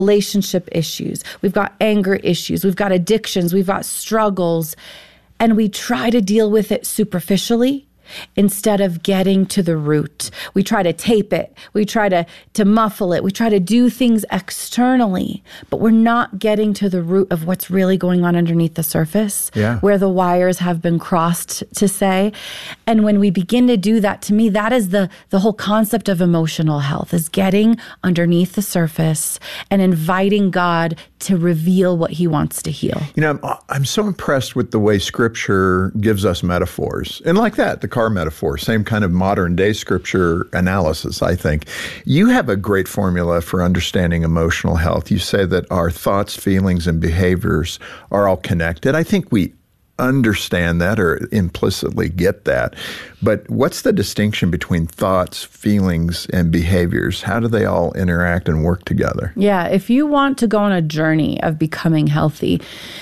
relationship issues, we've got anger issues, we've got addictions, we've got struggles, and we try to deal with it superficially instead of getting to the root. We try to tape it, we try to muffle it, we try to do things externally, but we're not getting to the root of what's really going on underneath the surface, where the wires have been crossed, to say. And when we begin to do that, to me, that is the whole concept of emotional health, is getting underneath the surface and inviting God to reveal what he wants to heal. You know, I'm so impressed with the way Scripture gives us metaphors. And like that, the car metaphor, same kind of modern day Scripture analysis, I think. You have a great formula for understanding emotional health. You say that our thoughts, feelings, and behaviors are all connected. I think we understand that or implicitly get that. But what's the distinction between thoughts, feelings, and behaviors? How do they all interact and work together? Yeah, if you want to go on a journey of becoming healthy,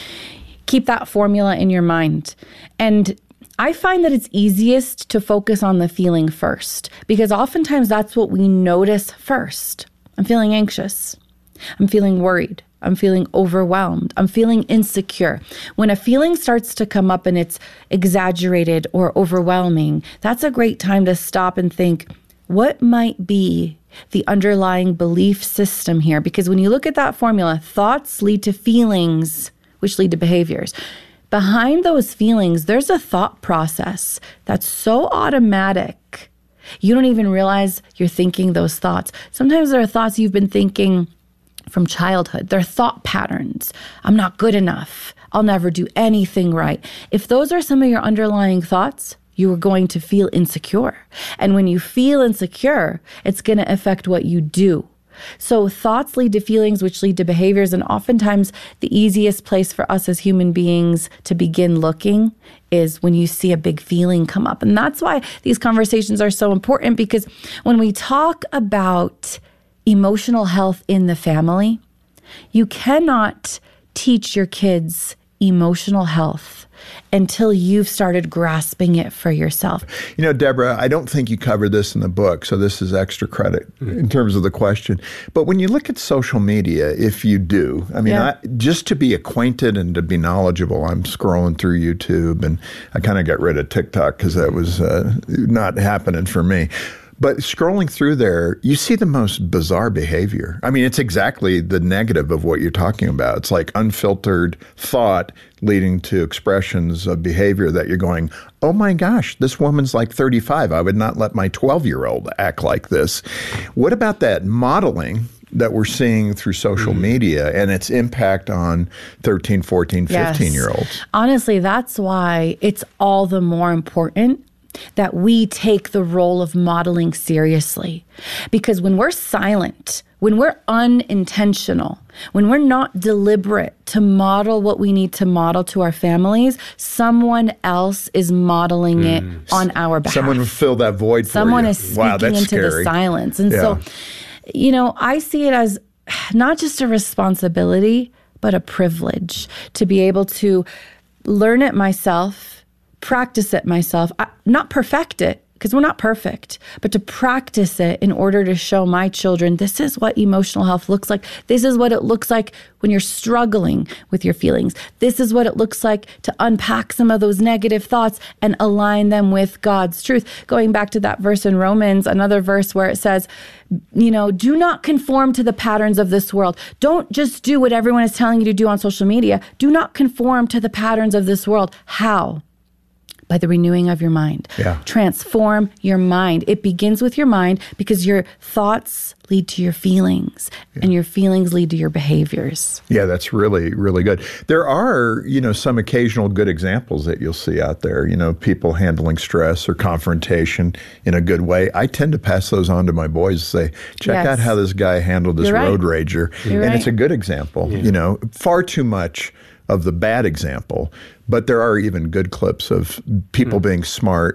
keep that formula in your mind. And I find that it's easiest to focus on the feeling first, because oftentimes that's what we notice first. I'm feeling anxious. I'm feeling worried. I'm feeling overwhelmed. I'm feeling insecure. When a feeling starts to come up and it's exaggerated or overwhelming, that's a great time to stop and think, what might be the underlying belief system here? Because when you look at that formula, thoughts lead to feelings, which lead to behaviors. Behind those feelings, there's a thought process that's so automatic, you don't even realize you're thinking those thoughts. Sometimes there are thoughts you've been thinking from childhood. They're thought patterns. I'm not good enough. I'll never do anything right. If those are some of your underlying thoughts, you are going to feel insecure. And when you feel insecure, it's going to affect what you do. So thoughts lead to feelings, which lead to behaviors. And oftentimes the easiest place for us as human beings to begin looking is when you see a big feeling come up. And that's why these conversations are so important, because when we talk about emotional health in the family, you cannot teach your kids emotional health until you've started grasping it for yourself. You know, Deborah, I don't think you covered this in the book, so this is extra credit in terms of the question. But when you look at social media, if you do, I mean, just to be acquainted and to be knowledgeable, I'm scrolling through YouTube, and I kind of got rid of TikTok because that was not happening for me. But scrolling through there, you see the most bizarre behavior. I mean, it's exactly the negative of what you're talking about. It's like unfiltered thought leading to expressions of behavior that you're going, oh my gosh, this woman's like 35. I would not let my 12-year-old act like this. What about that modeling that we're seeing through social media and its impact on 13, 14, 15-year-olds? Honestly, that's why it's all the more important that we take the role of modeling seriously. Because when we're silent, when we're unintentional, when we're not deliberate to model what we need to model to our families, someone else is modeling it on our behalf. Someone will fill that void for you. Someone is speaking into scary. the silence. And so, you know, I see it as not just a responsibility, but a privilege to be able to learn it myself, practice it myself, not perfect it, because we're not perfect, but to practice it in order to show my children, this is what emotional health looks like. This is what it looks like when you're struggling with your feelings. This is what it looks like to unpack some of those negative thoughts and align them with God's truth. Going back to that verse in Romans, another verse where it says, you know, do not conform to the patterns of this world. Don't just do what everyone is telling you to do on social media. Do not conform to the patterns of this world. How? By the renewing of your mind. Transform your mind. It begins with your mind, because your thoughts lead to your feelings and your feelings lead to your behaviors. Yeah, that's really, really good. There are, you know, some occasional good examples that you'll see out there, you know, people handling stress or confrontation in a good way. I tend to pass those on to my boys and say, check out how this guy handled this road rager. And it's a good example, you know, far too much of the bad example, but there are even good clips of people being smart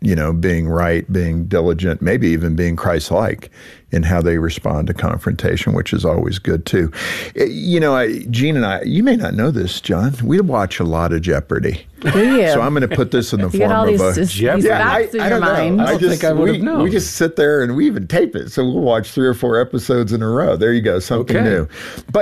being right, being diligent, maybe even being Christ-like in how they respond to confrontation, which is always good too. Gene and I, you may not know this, John, we watch a lot of Jeopardy. Do you? So I'm going to put this in the form of a Jeopardy. I don't mind. know. I don't think I would have known. We just sit there and we even tape it. So we'll watch 3 or 4 episodes in a row. There you go, something new. But